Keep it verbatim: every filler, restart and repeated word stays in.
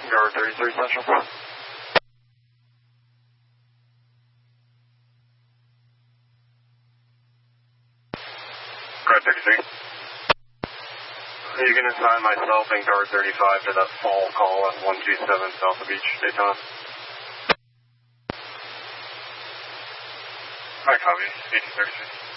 Guard thirty-three Central. Guard thirty-three. You can assign myself and Guard thirty-five to that fall call at one two seven South of Beach, Daytona. I copy. eighteen thirty-three.